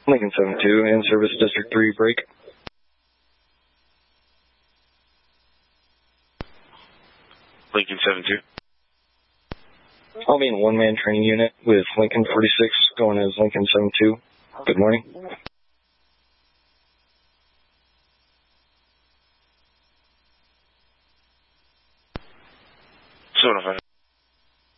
Lincoln 72, in service District 3, break. Lincoln 72. I'll be in a one-man training unit with Lincoln 46 going as Lincoln 72. Good morning. Certified.